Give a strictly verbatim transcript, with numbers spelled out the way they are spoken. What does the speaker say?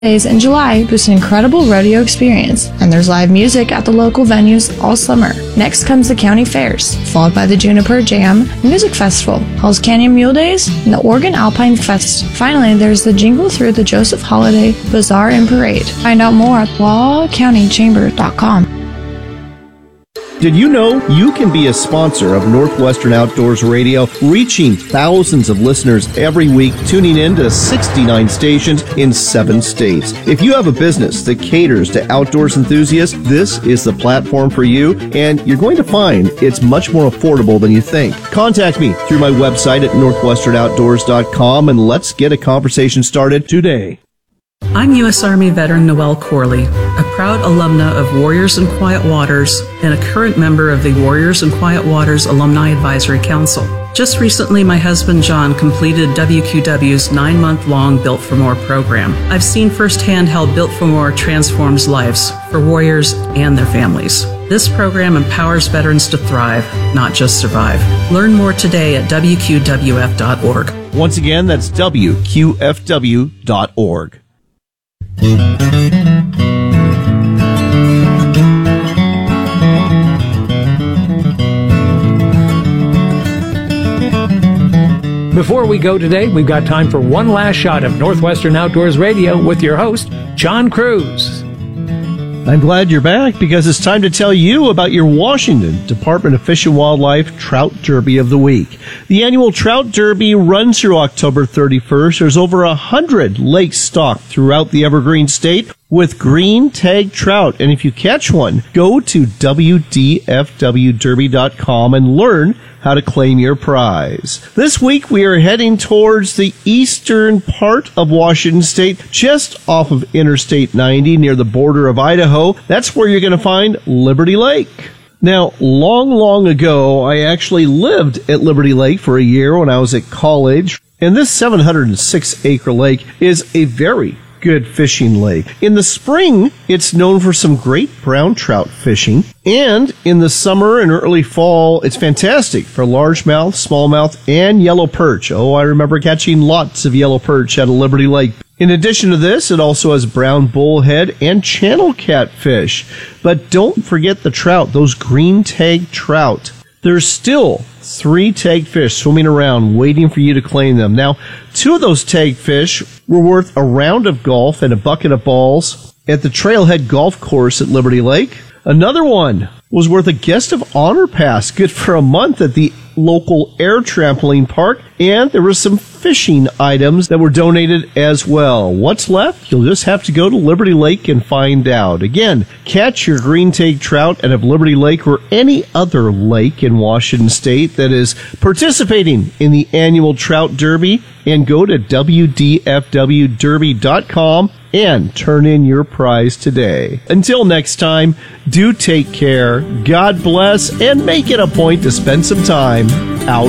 Days in July boost an incredible rodeo experience, and there's live music at the local venues all summer. Next comes the county fairs, followed by the Juniper Jam Music Festival, Halls Canyon Mule Days, and the Oregon Alpine Fest. Finally, there's the Jingle Through the Joseph Holiday Bazaar and Parade. Find out more at walla county chamber dot com. Did you know you can be a sponsor of Northwestern Outdoors Radio, reaching thousands of listeners every week, tuning in to sixty-nine stations in seven states? If you have a business that caters to outdoors enthusiasts, this is the platform for you, and you're going to find it's much more affordable than you think. Contact me through my website at northwestern outdoors dot com, and let's get a conversation started today. I'm U S Army veteran Noelle Corley, a proud alumna of Warriors in Quiet Waters and a current member of the Warriors in Quiet Waters Alumni Advisory Council. Just recently, my husband John completed W Q W's nine-month-long Built for More program. I've seen firsthand how Built for More transforms lives for warriors and their families. This program empowers veterans to thrive, not just survive. Learn more today at W Q W F dot org. Once again, that's W Q F W dot org. Before we go today, we've got time for one last shot of Northwestern Outdoors Radio with your host, John Cruz. I'm glad you're back because it's time to tell you about your Washington Department of Fish and Wildlife Trout Derby of the Week. The annual Trout Derby runs through October thirty-first. There's over a hundred lakes stocked throughout the Evergreen State with green tag trout. And if you catch one, go to W D F W derby dot com and learn how to claim your prize. This week we are heading towards the eastern part of Washington State, just off of Interstate ninety near the border of Idaho. That's where you're going to find Liberty Lake. Now, long, long ago, I actually lived at Liberty Lake for a year when I was at college, and this seven hundred six acre lake is a very good fishing lake. In the spring, it's known for some great brown trout fishing, and in the summer and early fall, it's fantastic for largemouth, smallmouth, and yellow perch. Oh, I remember catching lots of yellow perch at a Liberty Lake. In addition to this, it also has brown bullhead and channel catfish. But don't forget the trout, those green tag trout. There's still three tagged fish swimming around waiting for you to claim them. Now, two of those tagged fish were worth a round of golf and a bucket of balls at the Trailhead Golf Course at Liberty Lake. Another one was worth a guest of honor pass, good for a month at the local air trampoline park, and there were some fishing items that were donated as well. What's left? You'll just have to go to Liberty Lake and find out. Again, catch your green tag trout at Liberty Lake or any other lake in Washington State that is participating in the annual Trout Derby, and go to W D F W derby dot com and turn in your prize today. Until next time, do take care, God bless, and make it a point to spend some time out.